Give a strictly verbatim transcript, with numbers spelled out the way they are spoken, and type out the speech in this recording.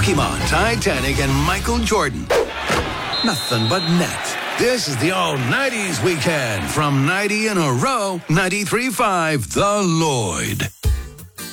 Pokemon, Titanic, and Michael Jordan. Nothing but net. This is the all nineties weekend from ninety in a row, ninety-three point five The Lloyd.